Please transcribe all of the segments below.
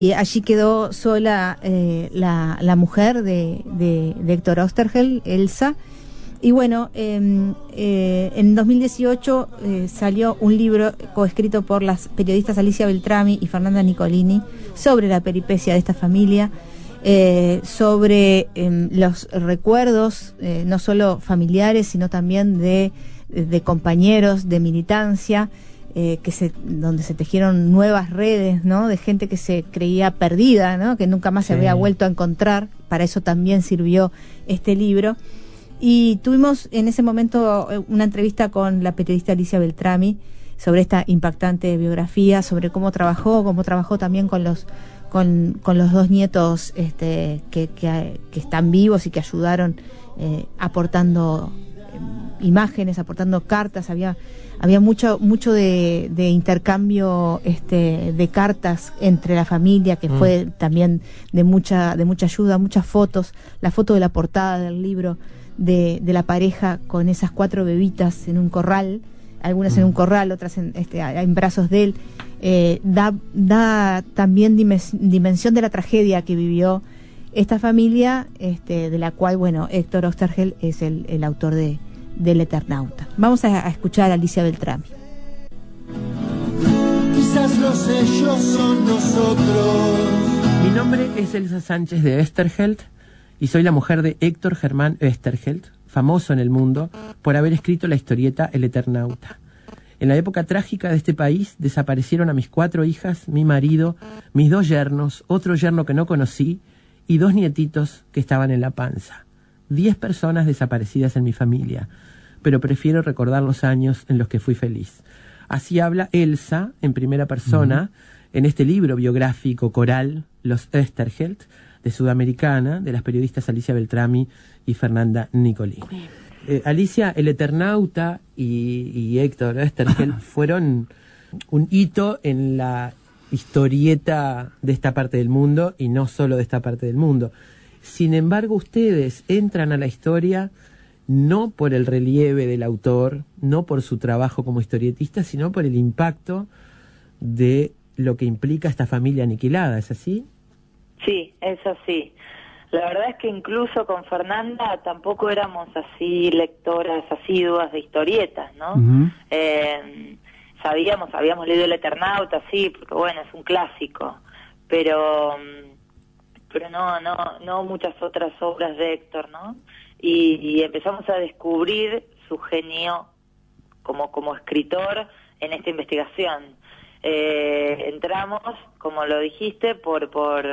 Y allí quedó sola la mujer de Héctor Oesterheld, Elsa. Y bueno, en 2018 salió un libro coescrito por las periodistas Alicia Beltrami y Fernanda Nicolini sobre la peripecia de esta familia, sobre los recuerdos, no solo familiares, sino también de compañeros, de militancia, donde se tejieron nuevas redes, ¿no? De gente que se creía perdida, ¿no? Que nunca más se había vuelto a encontrar. Para eso también sirvió este libro. Y tuvimos en ese momento una entrevista con la periodista Alicia Beltrami sobre esta impactante biografía, sobre cómo trabajó también con los dos nietos que están vivos y que ayudaron aportando imágenes, aportando cartas. Había mucho de intercambio de cartas entre la familia, que fue también de mucha ayuda, muchas fotos, la foto de la portada del libro de la pareja con esas 4 bebitas en un corral, algunas en un corral, otras en brazos de él, da también dimensión de la tragedia que vivió esta familia, de la cual, bueno, Héctor Oesterheld es el autor del Eternauta. Vamos a escuchar a Alicia Beltrami. Quizás los ellos son nosotros. Mi nombre es Elsa Sánchez de Oesterheld y soy la mujer de Héctor Germán Oesterheld, famoso en el mundo por haber escrito la historieta El Eternauta. En la época trágica de este país desaparecieron a mis 4 hijas, mi marido, mis 2 yernos, otro yerno que no conocí y 2 nietitos que estaban en la panza. 10 personas desaparecidas en mi familia, pero prefiero recordar los años en los que fui feliz. Así habla Elsa, en primera persona, en este libro biográfico coral, Los Oesterheld, de Sudamericana, de las periodistas Alicia Beltrami y Fernanda Nicolini. Alicia, El Eternauta y Héctor Oesterheld fueron un hito en la historieta de esta parte del mundo, y no solo de esta parte del mundo. Sin embargo, ustedes entran a la historia no por el relieve del autor, no por su trabajo como historietista, sino por el impacto de lo que implica esta familia aniquilada, ¿es así? Sí, es así. La verdad es que incluso con Fernanda tampoco éramos así lectoras asiduas de historietas, ¿no? Habíamos leído El Eternauta, sí, porque bueno, es un clásico, pero no muchas otras obras de Héctor, ¿no? Y empezamos a descubrir su genio como escritor en esta investigación. Entramos, como lo dijiste, por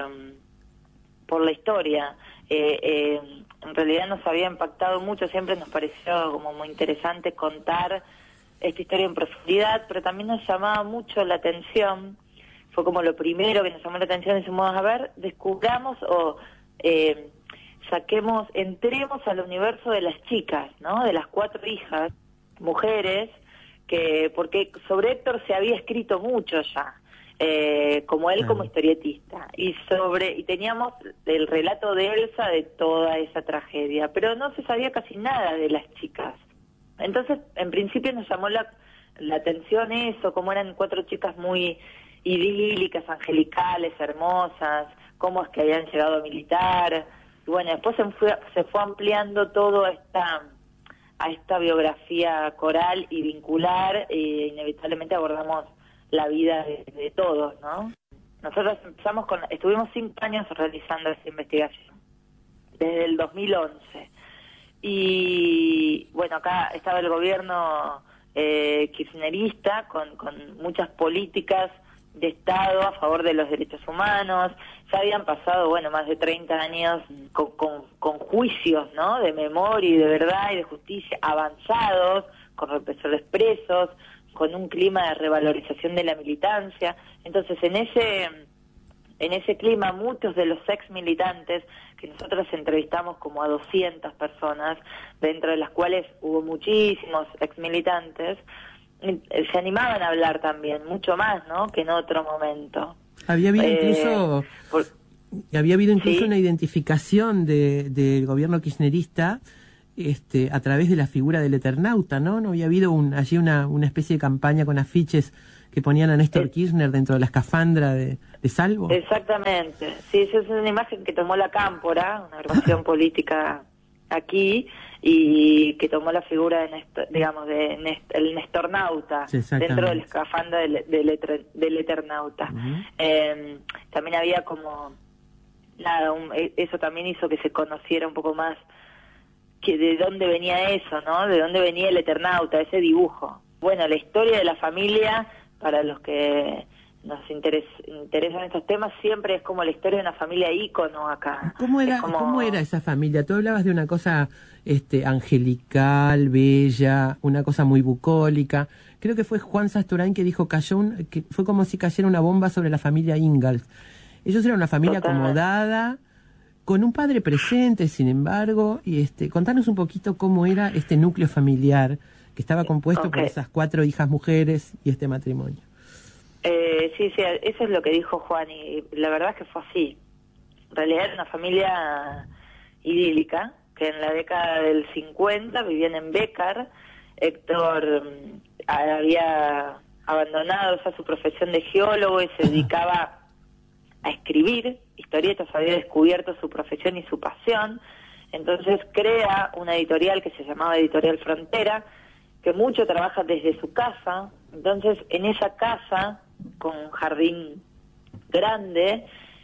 la historia. En realidad nos había impactado mucho, siempre nos pareció como muy interesante contar esta historia en profundidad, pero también nos llamaba mucho la atención. Fue como lo primero que nos llamó la atención, decimos, a ver, descubramos o entremos al universo de las chicas, ¿no? De las 4 hijas, mujeres, porque sobre Héctor se había escrito mucho ya, como él como historietista, y teníamos el relato de Elsa de toda esa tragedia, pero no se sabía casi nada de las chicas. Entonces, en principio nos llamó la atención eso, cómo eran 4 chicas muy idílicas, angelicales, hermosas, cómo es que habían llegado a militar. Y bueno, después se fue ampliando todo a esta biografía coral y vincular, e inevitablemente abordamos la vida de todos, ¿no? Nosotros estuvimos 5 años realizando esta investigación, desde el 2011. Y bueno, acá estaba el gobierno kirchnerista con muchas políticas de Estado a favor de los derechos humanos. Ya habían pasado, bueno, más de 30 años con juicios, ¿no? De memoria y de verdad y de justicia avanzados, con represores presos, con un clima de revalorización de la militancia. Entonces, en ese clima, muchos de los ex militantes, que nosotros entrevistamos como a 200 personas, dentro de las cuales hubo muchísimos ex militantes, se animaban a hablar también, mucho más, ¿no?, que en otro momento. Había habido incluso ¿sí? una identificación del gobierno kirchnerista a través de la figura del Eternauta, ¿no? ¿No había habido allí una especie de campaña con afiches que que ponían a Néstor Kirchner dentro de la escafandra de Salvo. Exactamente, sí, esa es una imagen que tomó la Cámpora, una agrupación política aquí, y que tomó la figura de Néstor, digamos, el Nestornauta, dentro de la escafandra del Eternauta. También había como, nada, eso también hizo que se conociera un poco más que de dónde venía eso, ¿no? De dónde venía el Eternauta, ese dibujo. Bueno, la historia de la familia, para los que nos interesan estos temas, siempre es como la historia de una familia ícono acá. ¿Cómo era esa familia? Tú hablabas de una cosa angelical, bella, una cosa muy bucólica. Creo que fue Juan Sasturain que dijo que fue como si cayera una bomba sobre la familia Ingalls. Ellos eran una familia acomodada, con un padre presente, sin embargo, y contanos un poquito cómo era este núcleo familiar que estaba compuesto por esas 4 hijas mujeres y este matrimonio. Sí, eso es lo que dijo Juan, y la verdad es que fue así. En realidad era una familia idílica, que en la década del 50 vivían en Bécar. Héctor había abandonado su profesión de geólogo y se dedicaba a escribir historietas, había descubierto su profesión y su pasión. Entonces crea una editorial que se llamaba Editorial Frontera, que mucho trabaja desde su casa. Entonces en esa casa, con un jardín grande,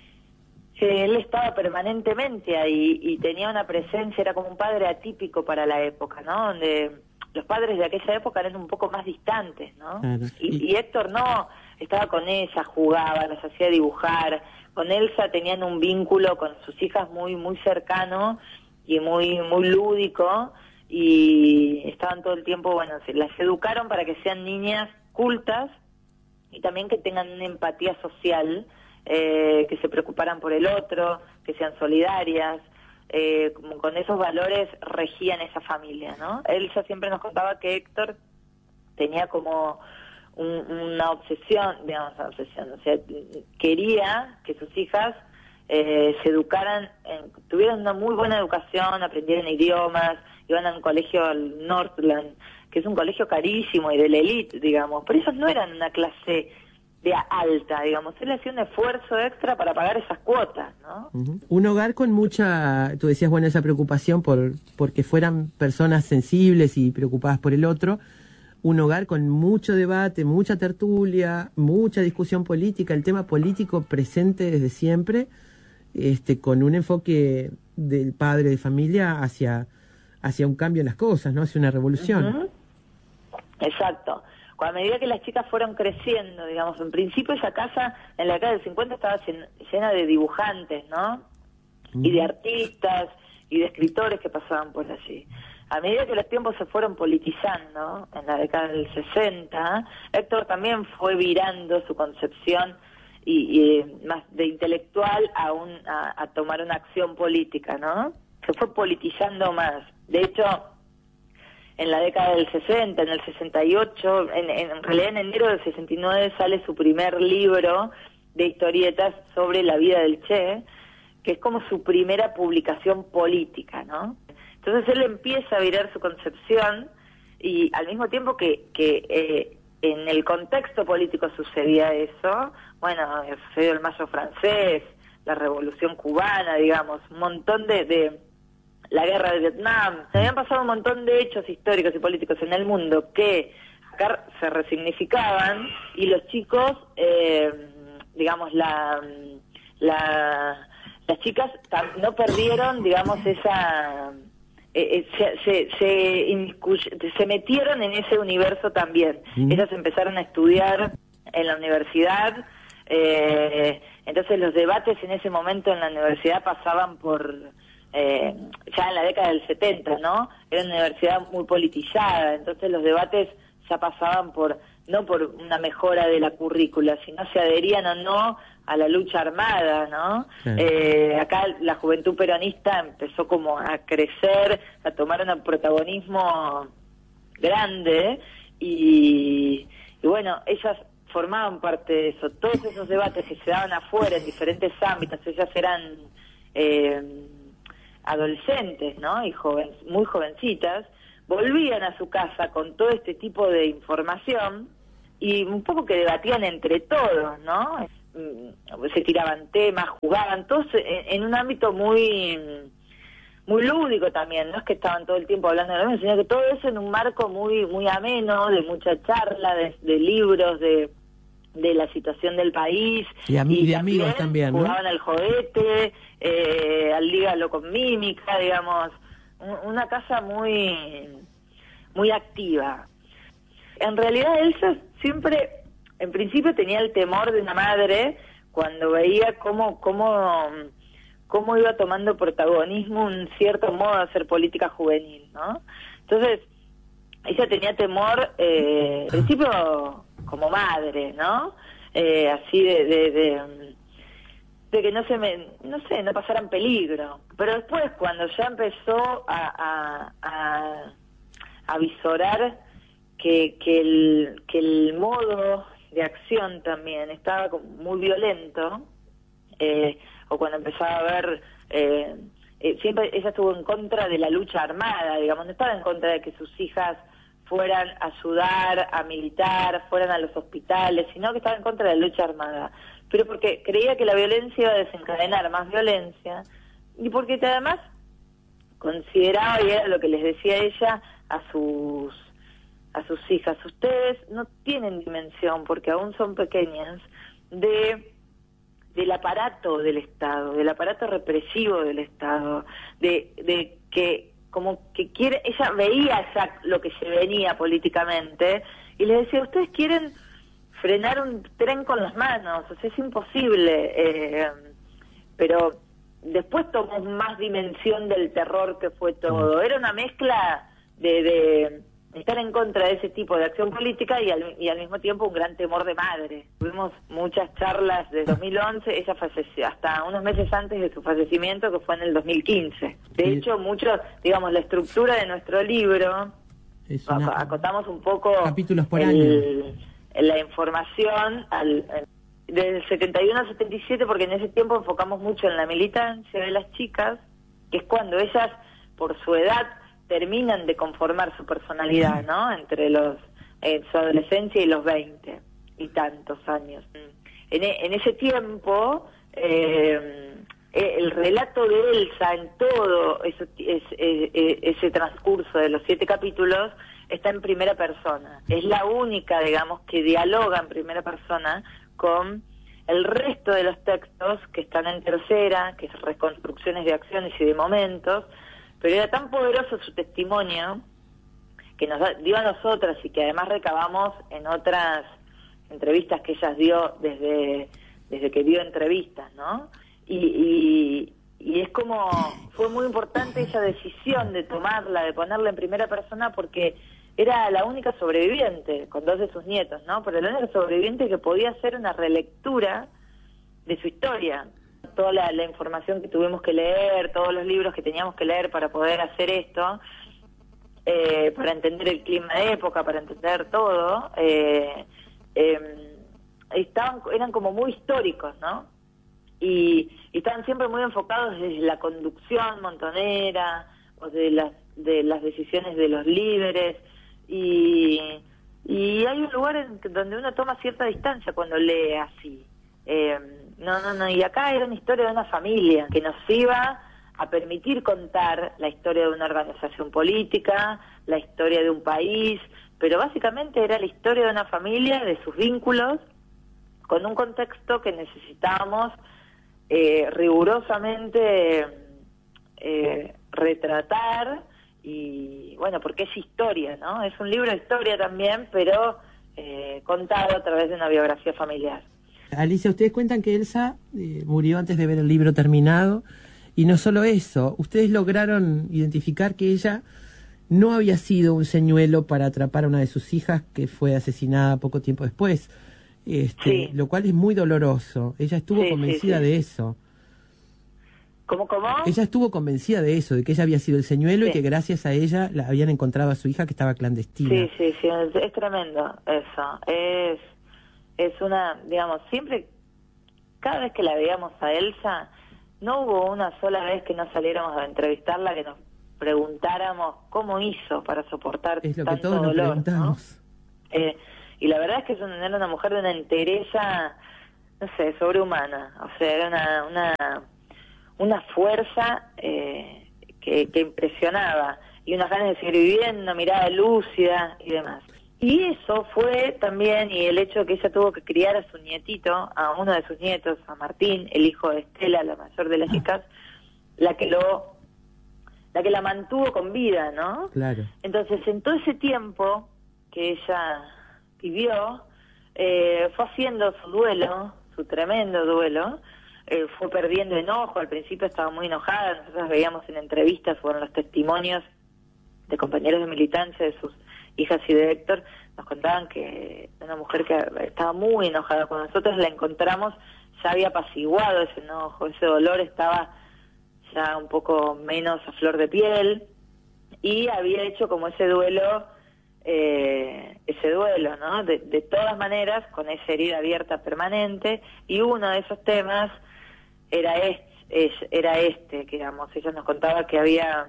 él estaba permanentemente ahí y tenía una presencia, era como un padre atípico para la época, ¿no? Donde los padres de aquella época eran un poco más distantes, ¿no? Claro. Y Héctor no, estaba con ella, jugaba, las hacía dibujar. Con Elsa tenían un vínculo con sus hijas muy muy cercano y muy muy lúdico, y estaban todo el tiempo, bueno, las educaron para que sean niñas cultas y también que tengan una empatía social, que se preocuparan por el otro, que sean solidarias. Como con esos valores regían esa familia, ¿no? Elsa siempre nos contaba que Héctor tenía como una obsesión, o sea, quería que sus hijas se educaran, tuvieran una muy buena educación, aprendieran idiomas, iban a un colegio al Northland, que es un colegio carísimo y de la élite, digamos, pero ellos no eran una clase de alta, digamos, él hacía un esfuerzo extra para pagar esas cuotas, ¿no? Un hogar con mucha, tú decías, bueno, esa preocupación porque fueran personas sensibles y preocupadas por el otro, un hogar con mucho debate, mucha tertulia, mucha discusión política, el tema político presente desde siempre, con un enfoque del padre de familia hacia un cambio en las cosas, ¿no? Hacia una revolución. Exacto. A medida que las chicas fueron creciendo, digamos, en principio esa casa en la década del 50 estaba llena de dibujantes, ¿no? Y de artistas y de escritores que pasaban por allí. A medida que los tiempos se fueron politizando, en la década del 60, Héctor también fue virando su concepción y más de intelectual a tomar una acción política, ¿no? Se fue politizando más. De hecho, en la década del 60, en el 68, en realidad en enero del 69 sale su primer libro de historietas sobre la vida del Che, que es como su primera publicación política, ¿no? Entonces él empieza a virar su concepción, y al mismo tiempo que en el contexto político sucedía eso, bueno, sucedió el Mayo francés, la Revolución cubana, digamos, un montón de la guerra de Vietnam. Se habían pasado un montón de hechos históricos y políticos en el mundo que acá se resignificaban, y los chicos, digamos, las chicas no perdieron, digamos, esa... se metieron en ese universo también. Ellas empezaron a estudiar en la universidad, entonces los debates en ese momento en la universidad pasaban por... ya en la década del 70, ¿no? Era una universidad muy politizada, entonces los debates ya pasaban no por una mejora de la currícula, sino se adherían o no a la lucha armada, ¿no? Acá la juventud peronista empezó como a crecer, a tomar un protagonismo grande, y bueno, ellas formaban parte de eso. Todos esos debates que se daban afuera en diferentes ámbitos, ellas eran adolescentes, ¿no? Y muy jovencitas, volvían a su casa con todo este tipo de información, y un poco que debatían entre todos, ¿no? Se tiraban temas, jugaban, todos en un ámbito muy lúdico también, no es que estaban todo el tiempo hablando de lo mismo, sino que todo eso en un marco muy ameno, de mucha charla, de libros, de la situación del país. Y de amigos también, ¿no? Jugaban al juguete, al dígalo con mímica, digamos, una casa muy activa. En realidad Elsa siempre, en principio, tenía el temor de una madre cuando veía cómo iba tomando protagonismo un cierto modo de hacer política juvenil, ¿no? Entonces, ella tenía temor, en principio, como madre, ¿no? Así de que no pasaran peligro. Pero después, cuando ya empezó a visorar que el modo de acción también estaba muy violento, o cuando empezaba a ver, siempre ella estuvo en contra de la lucha armada, digamos, no estaba en contra de que sus hijas fueran a ayudar, a militar, fueran a los hospitales, sino que estaba en contra de la lucha armada, pero porque creía que la violencia iba a desencadenar más violencia, y porque además consideraba, y era lo que les decía ella a sus hijas, ustedes no tienen dimensión, porque aún son pequeñas, del aparato del Estado, del aparato represivo del Estado, de que como que quiere, ella veía ya lo que se venía políticamente y les decía, ustedes quieren frenar un tren con las manos, o sea, es imposible, pero después tomó más dimensión del terror que fue todo. Era una mezcla de estar en contra de ese tipo de acción política y al mismo tiempo un gran temor de madre. Tuvimos muchas charlas de 2011, ella falleció hasta unos meses antes de su fallecimiento, que fue en el 2015. De hecho, digamos, la estructura de nuestro libro, acotamos un poco capítulos por año. La información desde el 71 al 77, porque en ese tiempo enfocamos mucho en la militancia de las chicas, que es cuando ellas, por su edad, terminan de conformar su personalidad, ¿no? Entre su adolescencia y los 20 y tantos años. En ese tiempo, el relato de Elsa en todo ese transcurso de los 7 capítulos está en primera persona. Es la única, digamos, que dialoga en primera persona con el resto de los textos que están en tercera, que es reconstrucciones de acciones y de momentos. Pero era tan poderoso su testimonio que nos dio a nosotras y que además recabamos en otras entrevistas que ella dio desde que dio entrevistas, ¿no? Y es como, fue muy importante esa decisión de tomarla, de ponerla en primera persona, porque era la única sobreviviente, con 2 de sus nietos, ¿no? Pero la única sobreviviente que podía hacer una relectura de su historia. Toda la información que tuvimos que leer, todos los libros que teníamos que leer para poder hacer esto, para entender el clima de época, para entender todo, eran como muy históricos, ¿no? Y estaban siempre muy enfocados desde la conducción montonera, o de las decisiones de los líderes, y hay un lugar donde uno toma cierta distancia cuando lee así. No, y acá era una historia de una familia que nos iba a permitir contar la historia de una organización política, la historia de un país, pero básicamente era la historia de una familia, de sus vínculos, con un contexto que necesitábamos rigurosamente retratar, y bueno, porque es historia, ¿no? Es un libro de historia también, pero contado a través de una biografía familiar. Alicia, ustedes cuentan que Elsa murió antes de ver el libro terminado, y no solo eso, ustedes lograron identificar que ella no había sido un señuelo para atrapar a una de sus hijas que fue asesinada poco tiempo después, sí. Lo cual es muy doloroso. Ella estuvo convencida de eso. ¿Cómo? Ella estuvo convencida de eso, de que ella había sido el señuelo y que gracias a ella la habían encontrado a su hija que estaba clandestina. Sí, es tremendo eso. Es una, digamos, siempre, cada vez que la veíamos a Elsa, no hubo una sola vez que no saliéramos a entrevistarla, que nos preguntáramos cómo hizo para soportar es lo tanto que todos dolor, nos preguntamos. ¿no? y la verdad es que era una mujer de una entereza, no sé, sobrehumana, o sea, era una fuerza que impresionaba, y unas ganas de seguir viviendo, una mirada lúcida y demás. Y eso fue también, y el hecho de que ella tuvo que criar a su nietito, a uno de sus nietos, a Martín, el hijo de Estela, la mayor de las hijas, la que la mantuvo con vida, ¿no? Claro. Entonces, en todo ese tiempo que ella vivió, fue haciendo su duelo, su tremendo duelo, fue perdiendo enojo, al principio estaba muy enojada, nosotros veíamos en entrevistas, fueron los testimonios de compañeros de militancia de sus hijas y de Héctor, nos contaban que una mujer que estaba muy enojada. Cuando nosotros la encontramos ya había apaciguado ese enojo, ese dolor estaba ya un poco menos a flor de piel, y había hecho como ese duelo, ¿no? De todas maneras, con esa herida abierta permanente, y uno de esos temas era este, que digamos, ella nos contaba que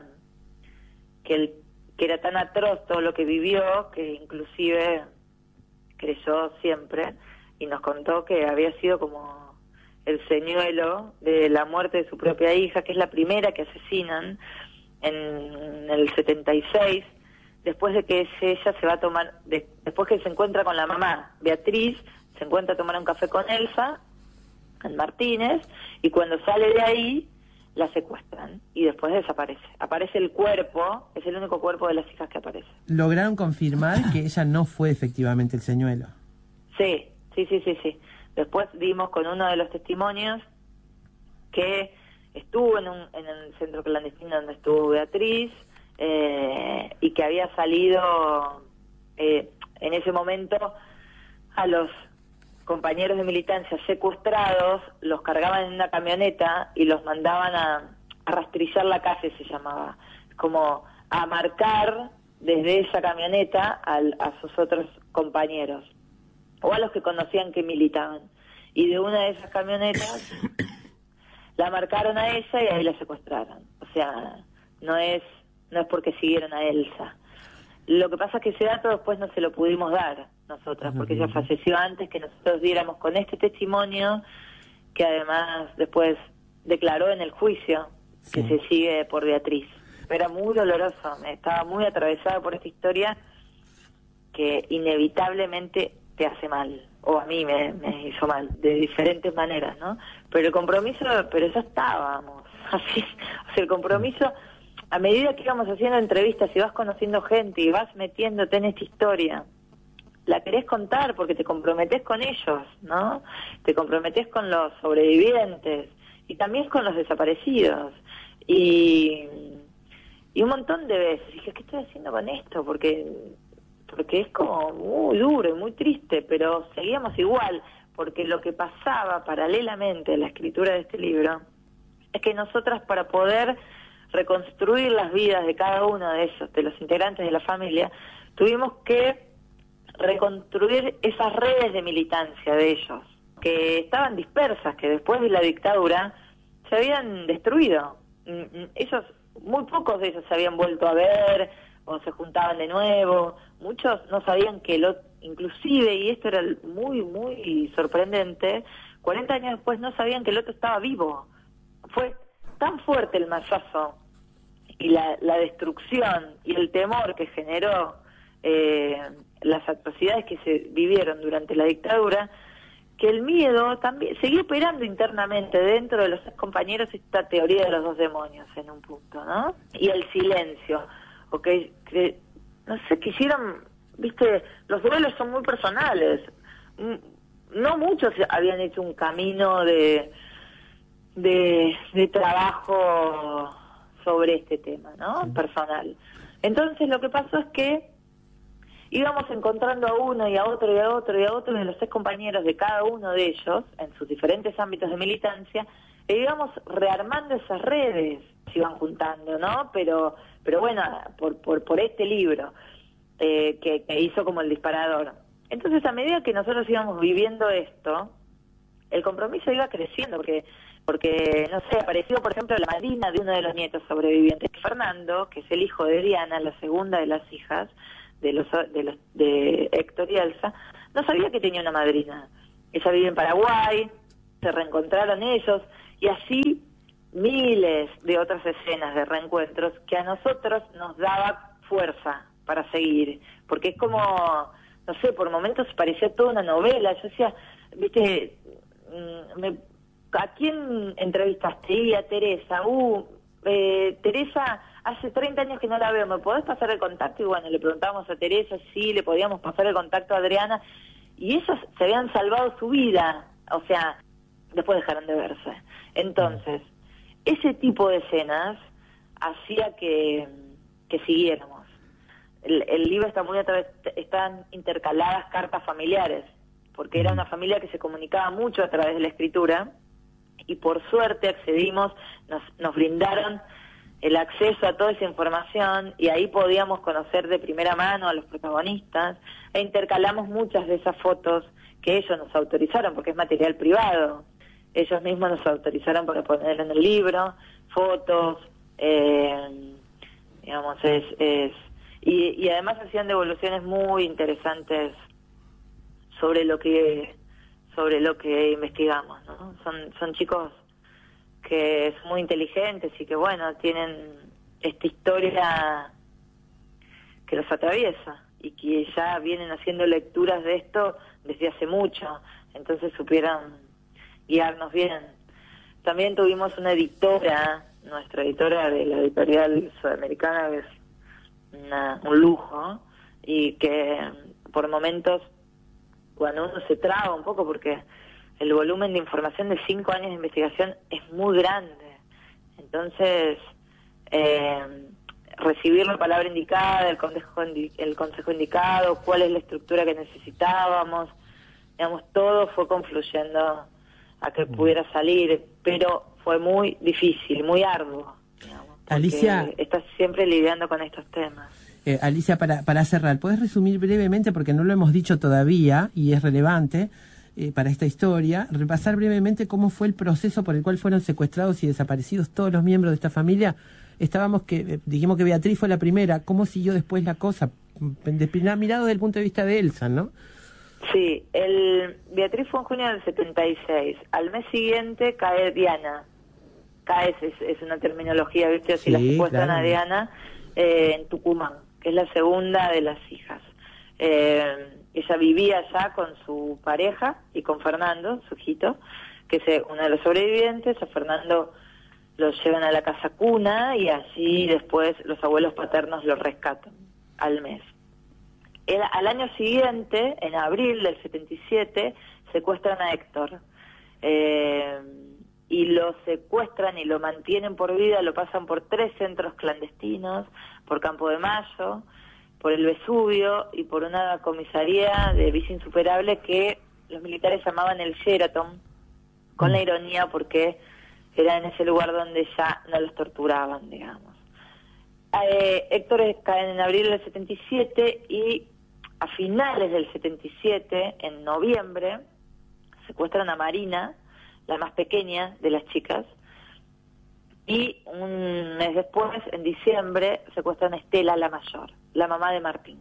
que era tan atroz todo lo que vivió, que inclusive creyó siempre, y nos contó que había sido como el señuelo de la muerte de su propia hija, que es la primera que asesinan en el 76, después de que ella se va a tomar, después que se encuentra con la mamá, Beatriz, se encuentra a tomar un café con Elsa, en Martínez, y cuando sale de ahí, la secuestran y después desaparece. Aparece el cuerpo, es el único cuerpo de las hijas que aparece. ¿Lograron confirmar que ella no fue efectivamente el señuelo? Sí. Después vimos con uno de los testimonios que estuvo en el centro clandestino donde estuvo Beatriz, y que había salido en ese momento a los compañeros de militancia secuestrados, los cargaban en una camioneta y los mandaban a rastrillar la calle, se llamaba, como a marcar desde esa camioneta a sus otros compañeros, o a los que conocían que militaban. Y de una de esas camionetas la marcaron a ella y ahí la secuestraron. O sea, no es porque siguieron a Elsa. Lo que pasa es que ese dato después no se lo pudimos dar nosotras, porque ella falleció antes que nosotros diéramos con este testimonio, que además después declaró en el juicio que se sigue por Beatriz. Era muy doloroso, estaba muy atravesada por esta historia que inevitablemente te hace mal, o a mí me hizo mal, de diferentes maneras, ¿no? Pero el compromiso, ya estábamos, así, o sea, el compromiso, a medida que íbamos haciendo entrevistas y vas conociendo gente y vas metiéndote en esta historia, la querés contar porque te comprometés con ellos, ¿no? Te comprometés con los sobrevivientes y también con los desaparecidos. Y un montón de veces dije, ¿qué estoy haciendo con esto? Porque es como muy duro y muy triste, pero seguíamos igual, porque lo que pasaba paralelamente a la escritura de este libro es que nosotras, para poder reconstruir las vidas de cada uno de esos, de los integrantes de la familia, tuvimos que reconstruir esas redes de militancia de ellos, que estaban dispersas, que después de la dictadura se habían destruido. Ellos, muy pocos de ellos se habían vuelto a ver o se juntaban de nuevo, muchos no sabían que inclusive, y esto era muy, muy sorprendente, 40 años después no sabían que el otro estaba vivo. Fue tan fuerte el masazo y la destrucción y el temor que generó las atrocidades que se vivieron durante la dictadura, que el miedo también seguía operando internamente dentro de los compañeros, esta teoría de los dos demonios en un punto, ¿no? Y el silencio, o que no sé, quisieron, viste, los duelos son muy personales, no muchos habían hecho un camino de trabajo sobre este tema, ¿no? Personal. Entonces lo que pasó es que íbamos encontrando a uno y a otro y a otro y a otro de los 6 compañeros de cada uno de ellos en sus diferentes ámbitos de militancia, e íbamos rearmando esas redes, se iban juntando, ¿no? Pero bueno, por este libro que hizo como el disparador. Entonces, a medida que nosotros íbamos viviendo esto, el compromiso iba creciendo, porque no sé, apareció, por ejemplo, la madrina de uno de los nietos sobrevivientes, Fernando, que es el hijo de Diana, la segunda de las hijas de Héctor y Elsa, no sabía que tenía una madrina. Ella vive en Paraguay, se reencontraron ellos, y así miles de otras escenas de reencuentros que a nosotros nos daba fuerza para seguir, porque es como, no sé, por momentos parecía toda una novela. Yo decía, viste, ¿a quién entrevistaste? Y a Teresa. Teresa, hace 30 años que no la veo, ¿me podés pasar el contacto? Y bueno, le preguntábamos a Teresa si le podíamos pasar el contacto a Adriana, y ellos se habían salvado su vida, o sea, después dejaron de verse. Entonces, ese tipo de escenas hacía que siguiéramos. El libro está están intercaladas cartas familiares, porque era una familia que se comunicaba mucho a través de la escritura, y por suerte accedimos, nos brindaron el acceso a toda esa información, y ahí podíamos conocer de primera mano a los protagonistas, e intercalamos muchas de esas fotos que ellos nos autorizaron, porque es material privado. Ellos mismos nos autorizaron para poner en el libro fotos, digamos, y además hacían devoluciones muy interesantes sobre lo que investigamos, ¿no? Son chicos que son muy inteligentes y que, bueno, tienen esta historia que los atraviesa y que ya vienen haciendo lecturas de esto desde hace mucho, entonces supieron guiarnos bien. También tuvimos una editora, nuestra editora de la editorial sudamericana, que es un lujo, y que por momentos, cuando uno se traba un poco, porque el volumen de información de 5 años de investigación es muy grande, entonces recibir la palabra indicada, el consejo indicado, cuál es la estructura que necesitábamos, digamos, todo fue confluyendo a que pudiera salir, pero fue muy difícil, muy arduo, digamos, Alicia, estás siempre lidiando con estos temas. Alicia, para cerrar, ¿puedes resumir brevemente, porque no lo hemos dicho todavía y es relevante para esta historia, repasar brevemente cómo fue el proceso por el cual fueron secuestrados y desaparecidos todos los miembros de esta familia? Dijimos que Beatriz fue la primera, ¿cómo siguió después la cosa? Mirado desde el punto de vista de Elsa, ¿no? Sí, Beatriz fue en junio del 76. Al mes siguiente cae Diana. Cae es una terminología, ¿viste? Si la secuestran a Diana en Tucumán, que es la segunda de las hijas. Ella vivía allá con su pareja y con Fernando, su hijito, que es uno de los sobrevivientes. A Fernando lo llevan a la casa cuna y así después los abuelos paternos lo rescatan al mes. Al año siguiente, en abril del 77, secuestran a Héctor. Y lo secuestran y lo mantienen por vida, lo pasan por 3 centros clandestinos, por Campo de Mayo, por el Vesubio y por una comisaría de visa insuperable que los militares llamaban el Sheraton, con la ironía porque era en ese lugar donde ya no los torturaban, digamos. Héctor cae en abril del 77 y a finales del 77, en noviembre, secuestran a Marina, la más pequeña de las chicas, y un mes después, en diciembre, secuestran a Estela, la mayor, la mamá de Martín.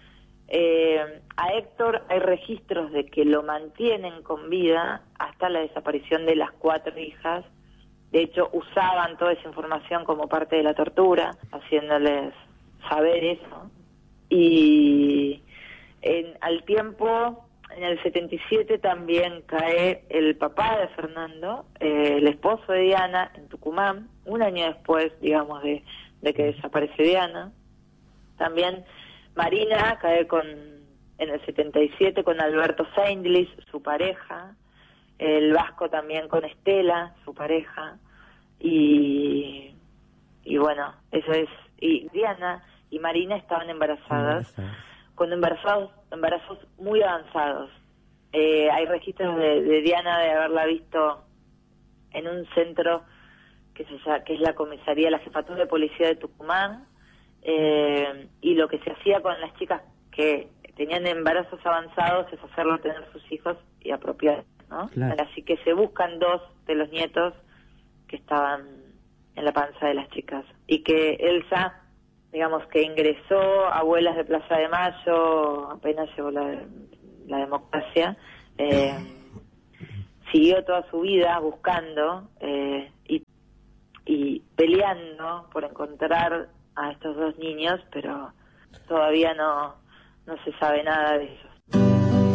A Héctor hay registros de que lo mantienen con vida hasta la desaparición de las 4 hijas. De hecho, usaban toda esa información como parte de la tortura, haciéndoles saber eso. Y al tiempo, en el 77 también cae el papá de Fernando, el esposo de Diana, en Tucumán, un año después, digamos, de que desaparece Diana. También Marina cae en el 77 con Alberto Seindlis, su pareja, el Vasco también con Estela, su pareja, y bueno, eso es. Y Diana y Marina estaban embarazadas, con embarazos muy avanzados. Hay registros de Diana de haberla visto en un centro que es la comisaría, la jefatura de policía de Tucumán, y lo que se hacía con las chicas que tenían embarazos avanzados es hacerlo tener sus hijos y apropiar, ¿no? Claro. Así que se buscan 2 de los nietos que estaban en la panza de las chicas, y que Elsa digamos que ingresó Abuelas de Plaza de Mayo, apenas llegó la democracia, siguió toda su vida buscando y peleando por encontrar a estos dos niños, pero todavía no se sabe nada de ellos.